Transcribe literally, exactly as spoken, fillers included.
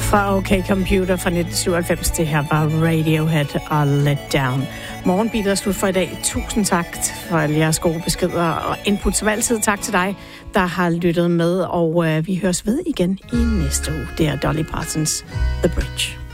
Fra OK Computer fra nitten syvoghalvfems. Det her var Radiohead og Let Down. Morgenbeatet er slut for i dag. Tusind tak for alle jeres gode beskeder og input. Som altid tak til dig, der har lyttet med. Og øh, vi høres ved igen i næste uge. Det er Dolly Partons The Bridge.